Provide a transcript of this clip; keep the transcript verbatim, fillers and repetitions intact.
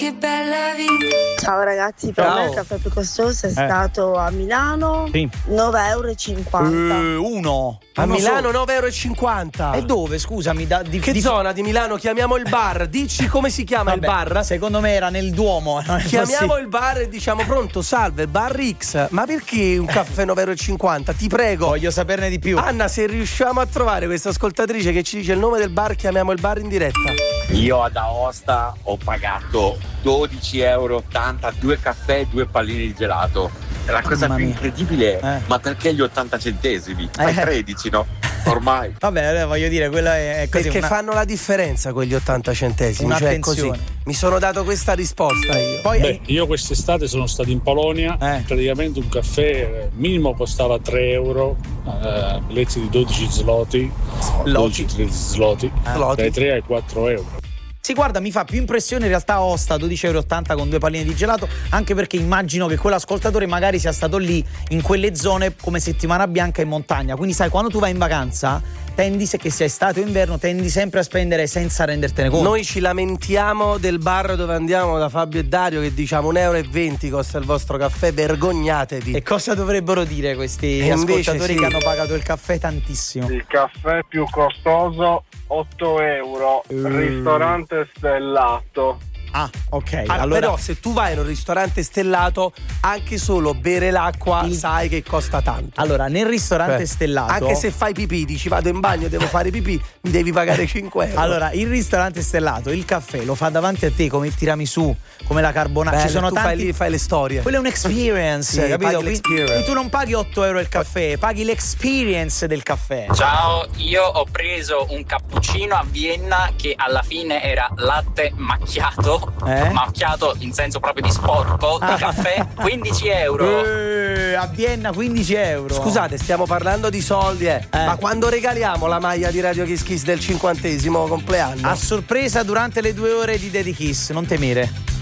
Che bella vita. Ciao ragazzi, per Ciao. me il caffè più costoso è Eh. stato a Milano, Sì. nove euro e cinquanta. Eh, uno. A Uno Milano solo. nove euro e cinquanta. E dove, scusami? Da, di, Che di- zona di Milano? Chiamiamo il bar. Dici come si chiama Vabbè, il bar? Secondo me era nel Duomo. non è Chiamiamo possibile. il bar e diciamo pronto, salve, bar X. Ma perché un caffè nove euro e cinquanta? Ti prego. Voglio saperne di più. Anna, se riusciamo a trovare questa ascoltatrice che ci dice il nome del bar, chiamiamo il bar in diretta. Io ad Aosta ho pagato dodici euro e ottanta, due caffè e due palline di gelato. E la cosa Mamma più mia. incredibile è, Eh. ma perché gli ottanta centesimi? Fai Eh. tredici, no? Ormai. Vabbè, allora voglio dire, quella è, è così. Perché una- fanno la differenza quegli ottanta centesimi. Cioè così. Un'attenzione. Mi sono dato questa risposta io. Poi Beh, io quest'estate sono stato in Polonia, Eh. praticamente un caffè eh, minimo costava tre euro, eh, prezzi di dodici zloty, dodici tredici zloty, Zloty. dai tre ai quattro euro. sì, guarda, mi fa più impressione in realtà Aosta, dodici euro e ottanta con due palline di gelato, anche perché immagino che quell'ascoltatore magari sia stato lì in quelle zone come settimana bianca in montagna. Quindi sai, quando tu vai in vacanza, tendi, se che sia estate o inverno, tendi sempre a spendere senza rendertene conto. Noi ci lamentiamo del bar dove andiamo da Fabio e Dario che diciamo un euro e venti costa il vostro caffè, vergognatevi. E cosa dovrebbero dire questi E invece ascoltatori sì. che hanno pagato il caffè tantissimo? Il caffè più costoso otto euro, Uh. ristorante stellato. Ah, ok. Allora, allora però se tu vai in un ristorante stellato, anche solo bere l'acqua Il- sai che costa tanto. allora, nel ristorante Cioè, stellato, anche se fai pipì, dici vado in bagno, devo fare pipì, mi devi pagare cinque euro. allora, il ristorante stellato, il caffè lo fa davanti a te come il tiramisù, come la carbonara. Bello, Ci sono tu tanti. fai lì, fai le storie. Quella è un'experience, Sì, capito? paghi Quindi- l'experience. quindi tu non paghi otto euro il caffè, paghi l'experience del caffè. Ciao, io ho preso un cappuccino a Vienna che alla fine era latte macchiato, Eh? macchiato in senso proprio di sporco, Ah. di caffè, quindici euro. Eh, a Vienna quindici euro. Scusate, stiamo parlando di soldi, eh. Eh. Ma quando regaliamo la maglia di Radio Kiss Kiss del cinquantesimo compleanno? A sorpresa durante le due ore di Daddy Kiss, non temere.